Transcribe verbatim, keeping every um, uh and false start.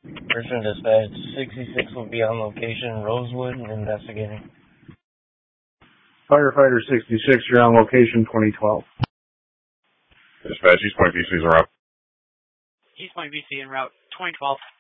Person dispatch sixty-six will be on location in Rosewood investigating. Firefighter sixty-six, you're on location twenty twelve. Dispatch, East Point B C's en route. East Point B C en route twenty twelve.